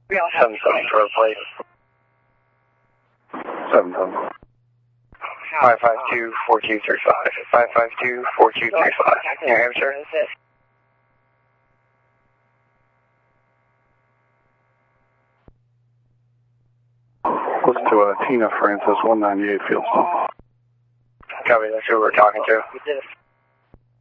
7-7 for a plate. 7-7. 552-4235. 552-4235. New Hampshire. Listen to Tina Francis, 198 Fieldstone. Copy, that's who we're talking to.